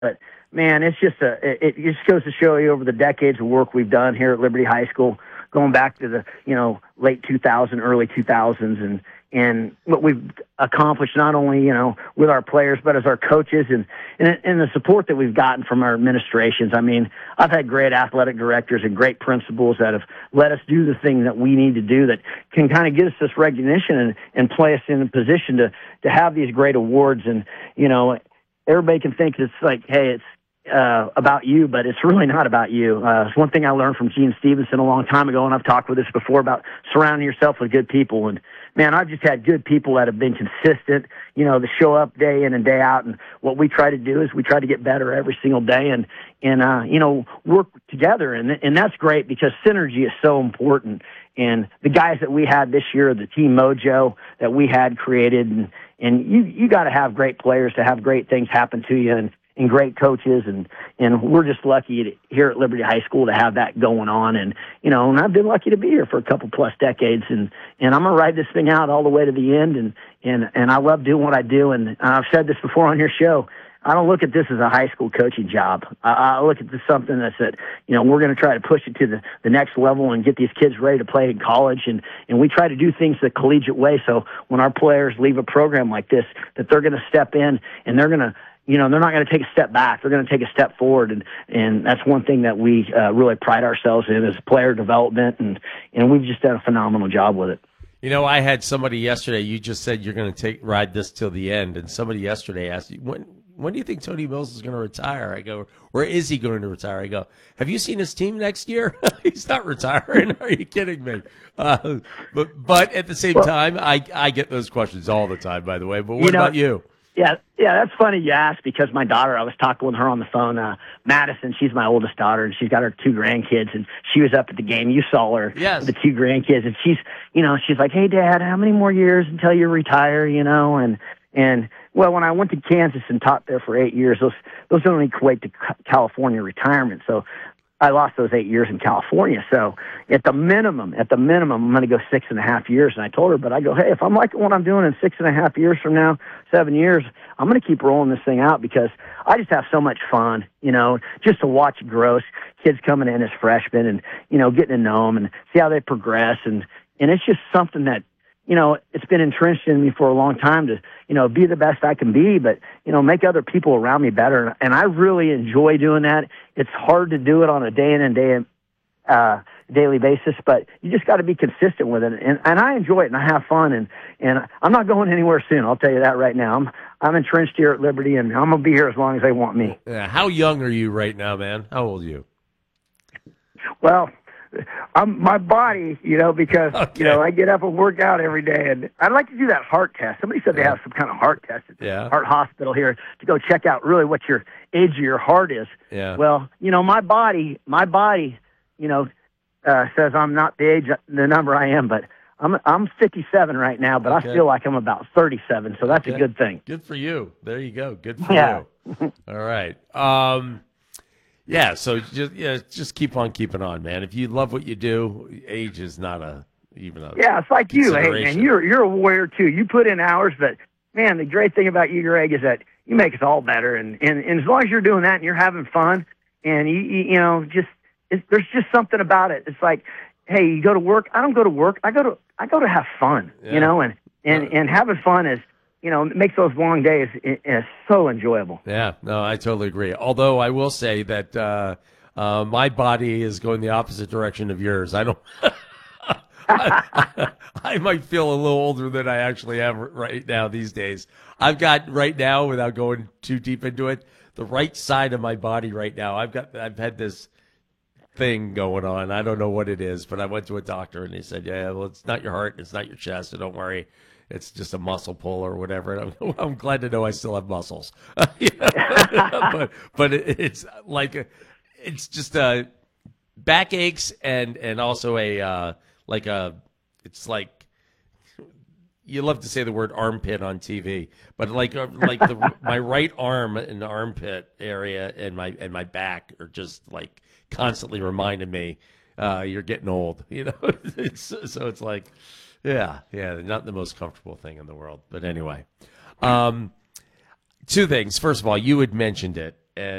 But man, it's just it just goes to show you over the decades of work we've done here at Liberty High School, going back to the late 2000s, early 2000s, and what we've accomplished not only with our players but as our coaches and the support that we've gotten from our administrations. I mean, I've had great athletic directors and great principals that have let us do the thing that we need to do that can kind of get us this recognition and play us in a position to have these great awards. And everybody can think it's like, hey, it's about you, but it's really not about you. It's one thing I learned from Gene Stevenson a long time ago, and I've talked with this before about surrounding yourself with good people. And man, I've just had good people that have been consistent, to show up day in and day out. And what we try to do is we try to get better every single day and work together. And that's great because synergy is so important. And the guys that we had this year, the team mojo that we had created, and you got to have great players to have great things happen to you, and great coaches, and we're just lucky here at Liberty High School to have that going on. And I've been lucky to be here for a couple plus decades, and I'm gonna ride this thing out all the way to the end. And I love doing what I do. And I've said this before on your show. I don't look at this as a high school coaching job. I look at this something that's that we're going to try to push it to the next level and get these kids ready to play in college. And we try to do things the collegiate way. So when our players leave a program like this, that they're going to step in and they're going to they're not going to take a step back. They're going to take a step forward. And that's one thing that we really pride ourselves in is player development. And we've just done a phenomenal job with it. I had somebody yesterday, you just said you're going to ride this till the end. And somebody yesterday asked you, when do you think Tony Mills is going to retire? I go, or is he going to retire? I go, have you seen his team next year? He's not retiring. Are you kidding me? But at the same time, I get those questions all the time, by the way. But what about you? Yeah, that's funny you asked because my daughter, I was talking with her on the phone, Madison, she's my oldest daughter, and she's got her 2 grandkids, and she was up at the game. You saw her, yes, with the 2 grandkids, and she's like, hey, Dad, how many more years until you retire, and well, when I went to Kansas and taught there for 8 years, those don't equate to California retirement, so I lost those 8 years in California. So at the minimum, I'm going to go 6.5 years. And I told her, but I go, hey, if I'm liking what I'm doing in 6.5 years from now, 7 years, I'm going to keep rolling this thing out because I just have so much fun, just to watch it grow. Kids coming in as freshmen and, getting to know them and see how they progress. And it's just something that, it's been entrenched in me for a long time to, be the best I can be, but, make other people around me better. And I really enjoy doing that. It's hard to do it on a day in and daily basis, but you just got to be consistent with it. And I enjoy it and I have fun and I'm not going anywhere soon. I'll tell you that right now. I'm entrenched here at Liberty and I'm going to be here as long as they want me. How young are you right now, man? How old are you? Well, my body, because, okay, I get up and work out every day, and I'd like to do that heart test. Somebody said they have some kind of heart test at the Heart Hospital here to go check out really what your age of your heart is. Yeah. Well, my body, says I'm not the number I am, but I'm 57 right now, but okay, I feel like I'm about 37, so that's a good thing. Good for you. There you go. Good for you. All right. Yeah, so just keep on keeping on, man. If you love what you do, age is not even a it's like you, hey man, you're a warrior too. You put in hours, but man, the great thing about you, Greg, is that you make us all better, and as long as you're doing that and you're having fun, and there's just something about it. It's like, hey, you go to work. I don't go to work. I go to have fun, and having fun is. It makes those long days so enjoyable. Yeah, no, I totally agree. Although I will say that my body is going the opposite direction of yours. I don't. I might feel a little older than I actually am right now these days. I've got right now, without going too deep into it, the right side of my body right now. I've had this thing going on. I don't know what it is, but I went to a doctor and they said, yeah, well, it's not your heart, it's not your chest, so don't worry. It's just a muscle pull or whatever. I'm glad to know I still have muscles. but it's like it's just back aches and also it's like you love to say the word armpit on TV, but my right arm and the armpit area and my back are just like constantly reminding me you're getting old. So it's like. Yeah, not the most comfortable thing in the world. But anyway, 2 things. First of all, you had mentioned it.